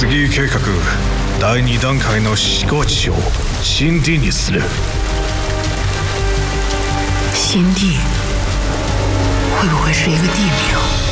次計画第2段階の思考値を新 D にする。 新 D 会不会是一个地名？